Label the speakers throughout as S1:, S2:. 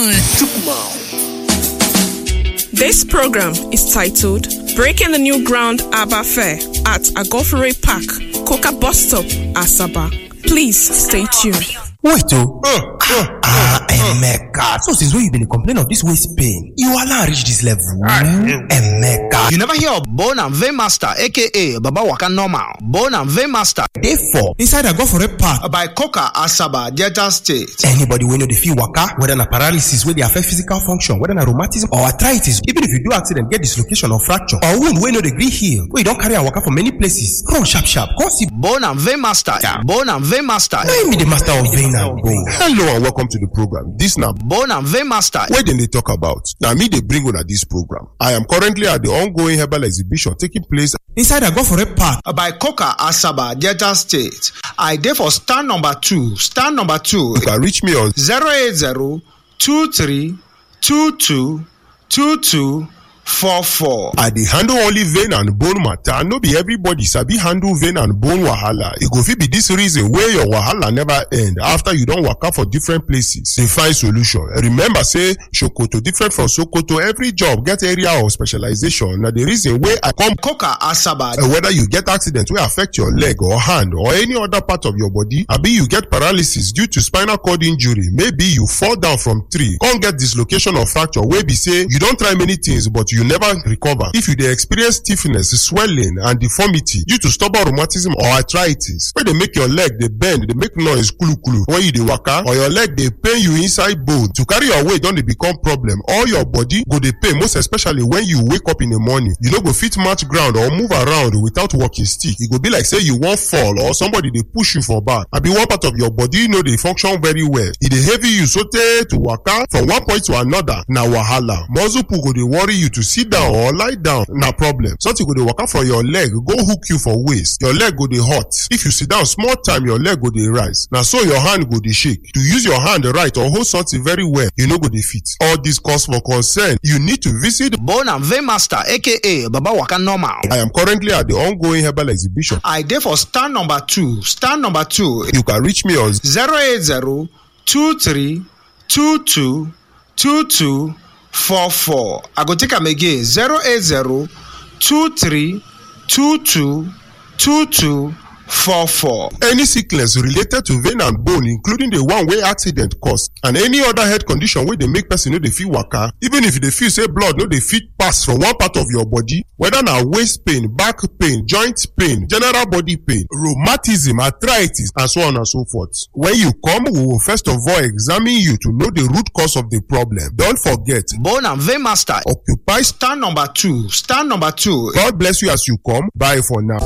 S1: This program is titled Breaking the New Ground Abba Fair at Agofere Park, Coca Bus Stop, Asaba. Please stay tuned.
S2: Wait, Emeka. So since when you been complaining of this waist pain, you are not reach this level. Emeka.
S3: You never hear of Bone and Vein Master, aka Baba Waka Normal. Bone and Vein Master.
S2: Therefore, inside Agofere Park
S3: By Coca, Asaba, Delta State.
S2: Anybody when you dey feel waka, whether na paralysis wey dey affect physical function, whether na rheumatism or arthritis, even if you do accident, get dislocation or fracture, or wound wey no dey gree heal, wey you don carry am waka for many places, run sharp sharp, come see
S3: Bone and Vein Master. Bone and Vein Master.
S2: Let me the master of vein and bone.
S4: Hello and welcome to the program. This now
S3: Bone and Vein Master.
S4: where they talk about. Now me they bring on at this program. I am currently at the ongoing herbal exhibition taking place
S2: Inside Agofere Park
S3: By Coca, Asaba, Delta State. I dey for stand number 2. Stand number 2.
S4: You can reach me on
S3: 080-23-22-22-44.
S4: I dey handle only vein and bone matter. No be everybody sabi handle vein and bone wahala. It go fit be this reason where your wahala never end after you don waka for different places. Dey find solution. Remember say Sokoto different from Sokoto. Every job get area of specialization. Na the reason where I come
S3: Coca, Asaba.
S4: whether you get accident wey affect your leg or hand or any other part of your body, abi you get paralysis due to spinal cord injury, maybe you fall down from tree, come get dislocation or fracture wey be say you don try many things but you never recover. If you dey experience stiffness, swelling and deformity due to stubborn rheumatism or arthritis wey dey make your leg dey bend, dey make noise kulu when you dey waka, or your leg dey pain you inside bone, to carry your weight don dey become problem, or your body go dey pain, most especially when you wake up in the morning, you no go fit match ground or move around without walking stick. E go be like say you wan fall or somebody dey push you for back, abi one part of your body no dey function very well. E dey heavy you sotey to waka from one point to another na wahala. Muscle pull go dey worry you to sit down or lie down na problem. Something go dey waka from your leg go hook you for waist. Your leg go dey hot. If you sit down small time, your leg go dey rise. Na so your hand go dey shake. To use your hand right or hold something very well, you no go dey fit. All this cause for concern. You need to visit.
S3: Bone and Vein Master, aka Baba Waka Normal.
S4: I am currently at the ongoing herbal exhibition.
S3: I dey for stand number 2. Stand number 2.
S4: You can reach me on
S3: 080-23-22-22-44. I go take am again. 080-23-22-22-44.
S4: any sickness related to vein and bone, including the one wey accident cause, and any other health condition wey dey make person no dey fit waka, even if you dey feel say blood no dey fit pass from one part of your body, whether na waist pain, back pain, joint pain, general body pain, rheumatism, arthritis and so on and so forth. When you come, we will first of all examine you to know the root cause of the problem. Don't forget,
S3: Bone and Vein Master.
S4: occupy.
S3: Stand number 2. Stand number 2.
S4: God bless you as you come. Bye for now.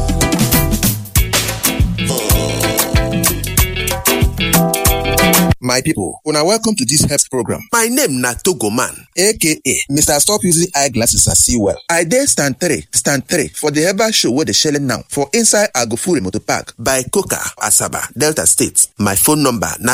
S5: My people, una welcome to this health program. My name na Togoman, aka Mr. Stop Using Eyeglasses and See Well. I dey stand 3 for the herbal show wey dey shele now for inside Agofure Motor Park by Coca, Asaba, Delta State. My phone number na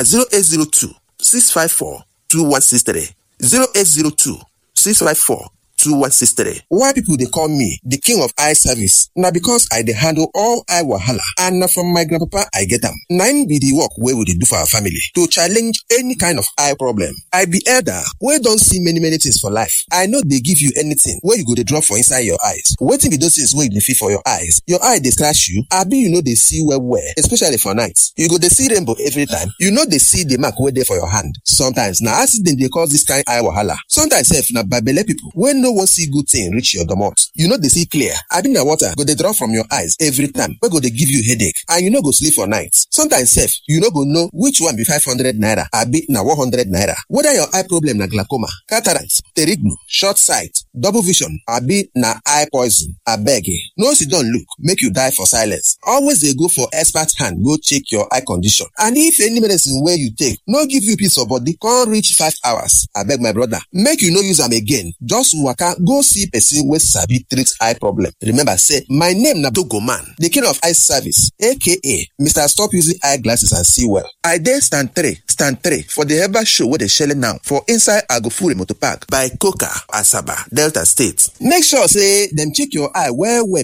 S5: 0802-654-2163. 0802-654-2163. Why people dey call me the king of eye service? Na because I dey handle all eye wahala, and na from my grandpapa I get am. Na im be the work wey we dey do for our family to challenge any kind of eye problem. I be elder wey don see many things for life. I no dey give you anything wey you go dey drop for inside your eyes. Wetin be those things wey you dey feel for your eyes? Your eye dey scratch you, abi you no dey see well, especially for night. You go dey see rainbow every time. You no dey see the mark wey dey for your hand. Sometimes na accident dey cause this kind eye wahala. Sometimes sef na babele people wey no wan see good thing reach your domot. You no dey see clear, abi na water go dey drop from your eyes every time wey go dey give you headache, and you no go sleep for night. Sometimes sef you no go know which one be 500 naira abi na 100 naira. Whether your eye problem na glaucoma, cataract, pterignu, short sight, double vision abi na eye poison, abeg no sit down look make you die for silence. Always dey go for expert hand go check your eye condition, and if any medicine wey you take no give you peace of body come reach 5 hours, abeg my brother make you no use am again. Just waka go see person wey sabi treat eye problem. Remember say my name na Togoman, the king of eye service, aka Mr. Stop Using Eyeglasses and See Well. I dey stand 3 for the herbal show wey dey shele now for inside Agofure Motor Park by Coca, Asaba, Delta State. Make sure say dem check your eye well